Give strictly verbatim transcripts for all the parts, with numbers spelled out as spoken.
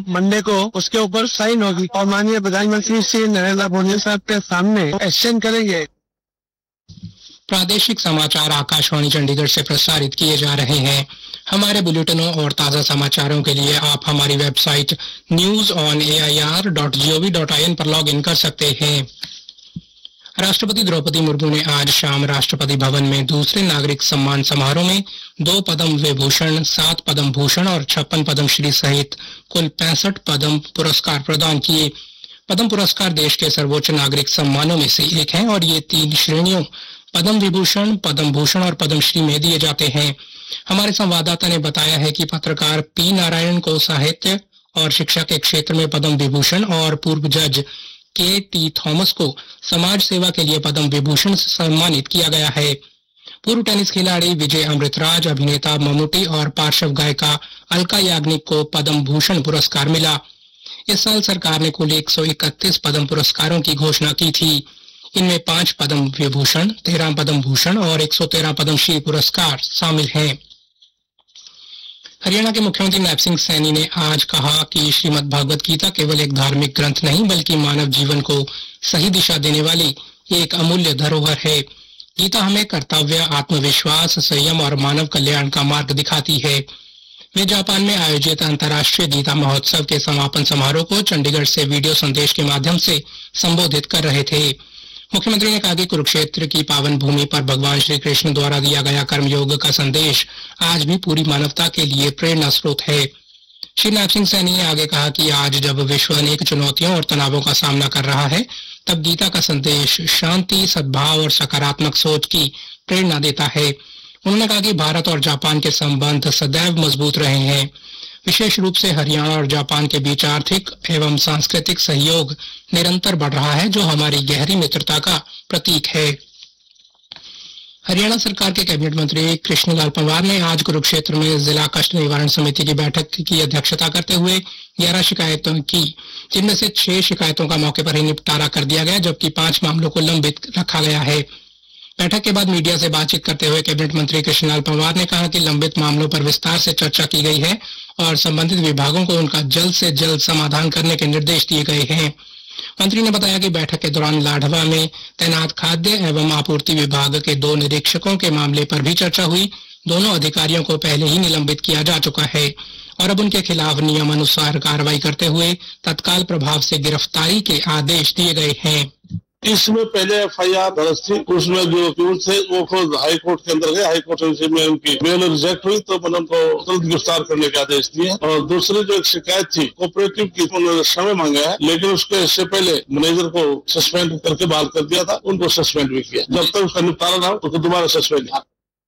Monday को उसके ऊपर साइन होगी और माननीय प्रधानमंत्री श्री नरेंद्र मोदी साहब के सामने एक्सचेंज करेंगे। प्रादेशिक समाचार आकाशवाणी चंडीगढ़ से प्रसारित किए जा रहे हैं। हमारे बुलेटिनों और ताज़ा समाचारों के लिए आप हमारी website news on A I R dot G O V dot I N पर लॉग इन कर सकते हैं। राष्ट्रपति द्रौपदी मुर्मू ने आज शाम राष्ट्रपति भवन में दूसरे नागरिक सम्मान समारोह में दो पद्म विभूषण, सात पद्म भूषण और छप्पन पद्मश्री सहित कुल पैंसठ पद्म पुरस्कार प्रदान किए। पद्म पुरस्कार देश के सर्वोच्च नागरिक सम्मानों में से एक है और ये तीन श्रेणियों पद्म विभूषण, पद्म भूषण और पद्मश्री में दिए जाते हैं। हमारे संवाददाता ने बताया है कि पत्रकार पी नारायण को साहित्य और शिक्षा के क्षेत्र में पद्म विभूषण और पूर्व जज के टी थॉमस को समाज सेवा के लिए पद्म विभूषण से सम्मानित किया गया है। पूर्व टेनिस खिलाड़ी विजय अमृतराज, अभिनेता ममूटी और पार्श्व गायिका अलका याग्निक को पद्म भूषण पुरस्कार मिला। इस साल सरकार ने कुल एक सौ इकतीस पद्म पुरस्कारों की घोषणा की थी। इनमें पांच पद्म विभूषण, तेरह पद्म भूषण और एक सौ तेरह पद्मश्री पुरस्कार शामिल हैं। हरियाणा के मुख्यमंत्री नैप सिंह सैनी ने आज कहा कि श्रीमद् भागवत गीता केवल एक धार्मिक ग्रंथ नहीं बल्कि मानव जीवन को सही दिशा देने वाली एक अमूल्य धरोहर है। गीता हमें कर्तव्य, आत्मविश्वास, संयम और मानव कल्याण का मार्ग दिखाती है। वे जापान में आयोजित अंतर्राष्ट्रीय गीता महोत्सव के समापन समारोह को चंडीगढ़ से वीडियो संदेश के माध्यम से संबोधित कर रहे थे। मुख्यमंत्री ने कहा कि कुरुक्षेत्र की पावन भूमि पर भगवान श्री कृष्ण द्वारा दिया गया कर्मयोग का संदेश आज भी पूरी मानवता के लिए प्रेरणा स्रोत है। श्री नैप सिंह सैनी ने आगे कहा कि आज जब विश्व अनेक चुनौतियों और तनावों का सामना कर रहा है, तब गीता का संदेश शांति, सद्भाव और सकारात्मक सोच की प्रेरणा देता है। उन्होंने कहा कि भारत और जापान के संबंध सदैव मजबूत रहे हैं। विशेष रूप से हरियाणा और जापान के बीच आर्थिक एवं सांस्कृतिक सहयोग निरंतर बढ़ रहा है, जो हमारी गहरी मित्रता का प्रतीक है। हरियाणा सरकार के कैबिनेट मंत्री कृष्णलाल पंवार ने आज कुरुक्षेत्र में जिला कष्ट निवारण समिति की बैठक की अध्यक्षता करते हुए ग्यारह शिकायतों की, जिनमें से छह शिकायतों का मौके पर ही निपटारा कर दिया गया, जबकि पांच मामलों को लंबित रखा गया है। बैठक के बाद मीडिया से बातचीत करते हुए कैबिनेट मंत्री कृष्णलाल पंवार ने कहा कि लंबित मामलों पर विस्तार से चर्चा की गई है और संबंधित विभागों को उनका जल्द से जल्द समाधान करने के निर्देश दिए गए हैं। मंत्री ने बताया कि बैठक के दौरान लाडवा में तैनात खाद्य एवं आपूर्ति विभाग के दो निरीक्षकों के मामले पर भी चर्चा हुई। दोनों अधिकारियों को पहले ही निलंबित किया जा चुका है और अब उनके खिलाफ नियमानुसार कार्रवाई करते हुए तत्काल प्रभाव से गिरफ्तारी के आदेश दिए गए हैं। इसमें पहले एफ आई आर दर्ज थी, उसमें जो अक्यूज थे वो खुद हाई कोर्ट के अंदर गए। हाई कोर्ट में उनकी बेल रिजेक्ट हुई तो मैंने उनको तुरंत गिरफ्तार करने के आदेश दिए। और दूसरी जो एक शिकायत थी कोऑपरेटिव की, उन्होंने समय मांगा है, लेकिन उसके इससे पहले मैनेजर को सस्पेंड करके बहाल कर दिया था, उनको सस्पेंड भी किया। जब तक उसका निपटारा ना हो तो दोबारा सस्पेंड किया।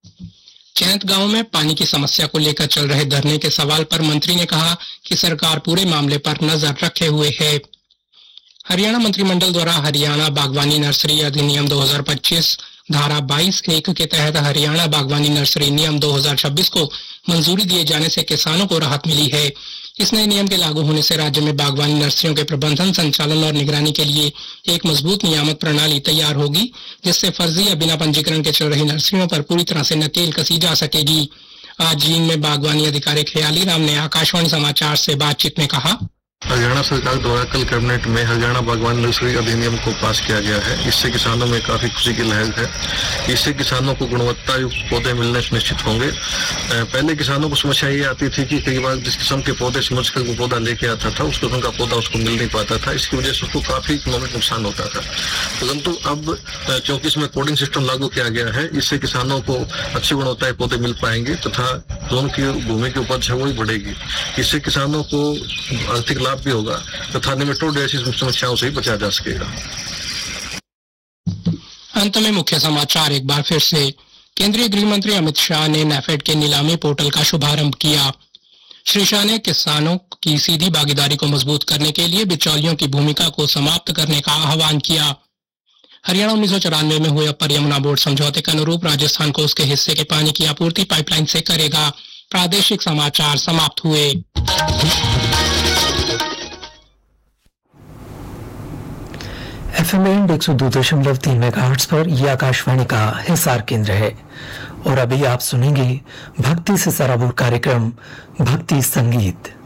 चैंत गांव में पानी की समस्या को लेकर चल रहे धरने के सवाल पर मंत्री ने कहा कि सरकार पूरे मामले पर नजर रखे हुए है। हरियाणा मंत्रिमंडल द्वारा हरियाणा बागवानी नर्सरी अधिनियम दो हज़ार पच्चीस धारा बाईस एक के तहत हरियाणा बागवानी नर्सरी नियम दो हज़ार छब्बीस को मंजूरी दिए जाने से किसानों को राहत मिली है। इस नए नियम के लागू होने से राज्य में बागवानी नर्सरियों के प्रबंधन, संचालन और निगरानी के लिए एक मजबूत नियामक प्रणाली तैयार होगी, जिससे फर्जी या बिना पंजीकरण के चल रही नर्सरियों पर पूरी तरह से नकेल कसी जा सकेगी। आज जींद में बागवानी अधिकारी ख्याली राम ने आकाशवाणी समाचार से बातचीत में कहा, हरियाणा सरकार द्वारा कल कैबिनेट में हरियाणा बागवानी नर्सरी अधिनियम को पास किया गया है। इससे किसानों में काफी खुशी की लहर है। इससे किसानों को गुणवत्ता युक्त पौधे मिलने सुनिश्चित होंगे। पहले किसानों को समस्या ये आती थी कि कई बार जिस किस्म के पौधे समझ कर वो पौधा लेके आता था, उस किस्म का पौधा उसको मिल नहीं पाता था। इसकी वजह से उसको काफी इकोनॉमिक नुकसान होता था। परंतु अब क्योंकि इसमें कोडिंग सिस्टम लागू किया गया है, इससे किसानों को अच्छी गुणवत्ता के पौधे मिल पाएंगे तथा जो उनकी भूमि की उपज है वो भी बढ़ेगी। इससे किसानों को आर्थिक लाभ भी होगा तथा निमेटोड जैसी समस्याओं से बचा जा सकेगा। अंत में मुख्य समाचार एक बार फिर से। केंद्रीय गृह मंत्री अमित शाह ने नेफेड के नीलामी पोर्टल का शुभारंभ किया। श्री शाह ने किसानों की सीधी भागीदारी को मजबूत करने के लिए बिचौलियों की भूमिका को समाप्त करने का आह्वान किया। हरियाणा उन्नीस सौ चौरानवे में हुए अपर यमुना बोर्ड समझौते के अनुरूप राजस्थान को उसके हिस्से के पानी की आपूर्ति पाइपलाइन से करेगा। प्रादेशिक समाचार समाप्त हुए। एफ एम बैंड एक सौ दो दशमलव तीन मेगाहर्ट्ज पर यह आकाशवाणी का हिसार केंद्र है और अभी आप सुनेंगे भक्ति से सराबोर कार्यक्रम भक्ति संगीत।